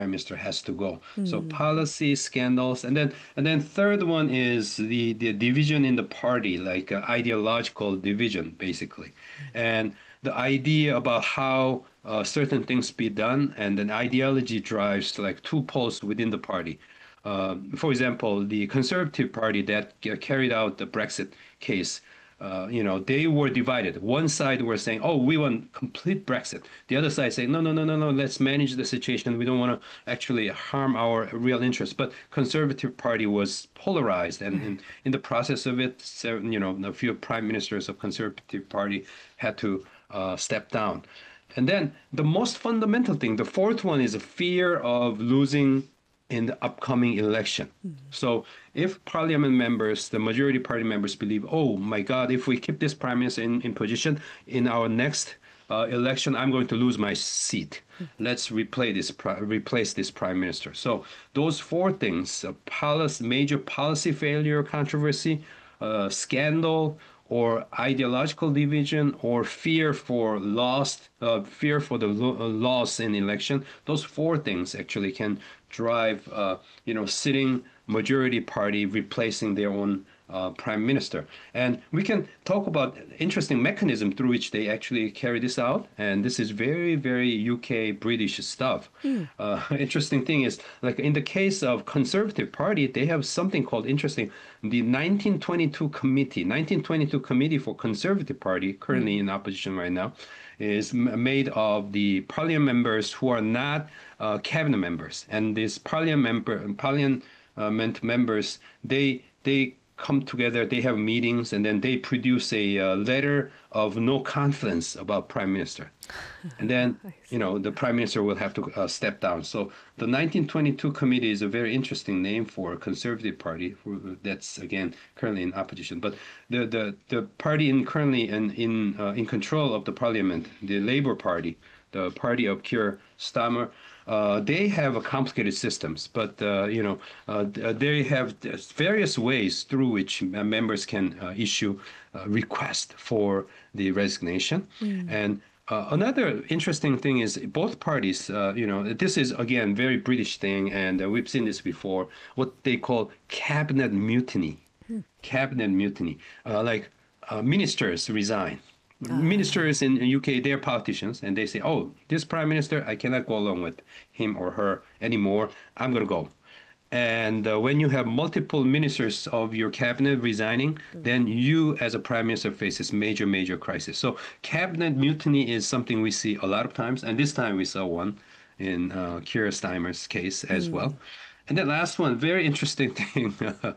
minister has to go. So policy scandals, and then third one is the division in the party, like ideological division, basically, and the idea about how certain things be done, and then ideology drives like two poles within the party. For example, the Conservative Party that carried out the Brexit case, they were divided. One side were saying, "Oh, we want complete Brexit." The other side saying, "No, no, no, no, no. Let's manage the situation. We don't want to actually harm our real interests." But Conservative Party was polarized, and in the process of it, so, a few prime ministers of Conservative Party had to step down. And then the most fundamental thing, the fourth one, is a fear of losing in the upcoming election. So if parliament members, the majority party members believe, oh my God, if we keep this prime minister in position in our next election, I'm going to lose my seat. Let's replace this prime minister. So those four things, major policy failure, controversy, scandal, or ideological division, or fear for the loss in election. Those four things actually can drive, sitting majority party replacing their own prime minister. And we can talk about interesting mechanism through which they actually carry this out. And this is very, very UK British stuff. Interesting thing is, like in the case of Conservative Party, they have something called the 1922 Committee for Conservative Party, currently in opposition right now, is made of the parliament members who are not cabinet members. And these parliament members, they come together, they have meetings, and then they produce a letter of no confidence about prime minister. And then, the prime minister will have to step down. So the 1922 committee is a very interesting name for a conservative party that's, again, currently in opposition. But the party currently in control of the parliament, the Labour Party, the party of Keir Starmer, they have complicated systems, but they have various ways through which members can issue request for the resignation. And another interesting thing is both parties, this is again very British thing, and we've seen this before. What they call cabinet mutiny. Cabinet mutiny, ministers resign. Ministers in the UK, they're politicians, and they say, "Oh, this prime minister, I cannot go along with him or her anymore. I'm going to go." And when you have multiple ministers of your cabinet resigning, then you, as a prime minister, faces major, major crisis. So cabinet mutiny is something we see a lot of times, and this time we saw one in Keir Starmer's case as well. And the last one, very interesting thing.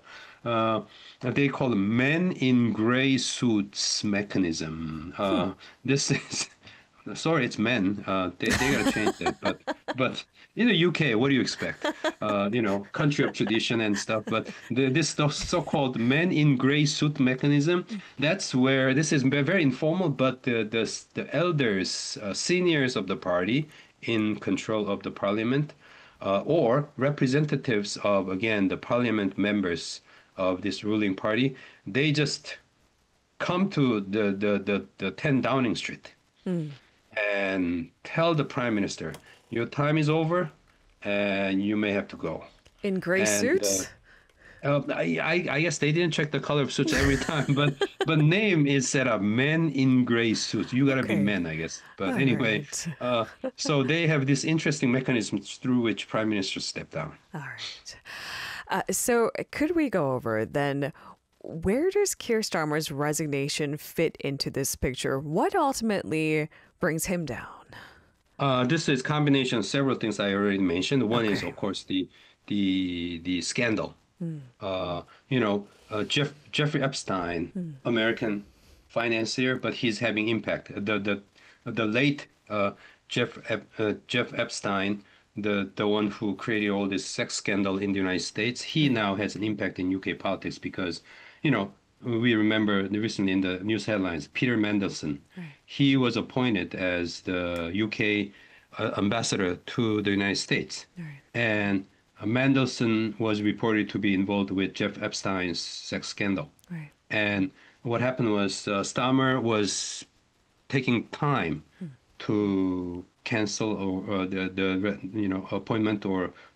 They call it men in gray suits mechanism. This is, sorry, it's men. They got to change that. But in the UK, what do you expect? Country of tradition and stuff. But this so-called men in gray suit mechanism, that's where this is very informal. But the elders, seniors of the party in control of the parliament, or representatives of, again, the parliament members of this ruling party, they just come to the 10 Downing Street and tell the prime minister, your time is over and you may have to go. In gray suits? I guess they didn't check the color of suits every time, but name is set up, men in gray suits. You got to be men, I guess. But anyway, so they have this interesting mechanism through which prime ministers step down. All right. So could we go over then, where does Keir Starmer's resignation fit into this picture? What ultimately brings him down? This is combination of several things I already mentioned. One is, of course, the scandal. Jeffrey Epstein, American financier, but he's having impact. The late Jeff Epstein, the one who created all this sex scandal in the United States, he now has an impact in UK politics because, we remember recently in the news headlines, Peter Mandelson, he was appointed as the UK ambassador to the United States. And Mandelson was reported to be involved with Jeff Epstein's sex scandal. And what happened was Starmer was taking time to cancel or the appointment or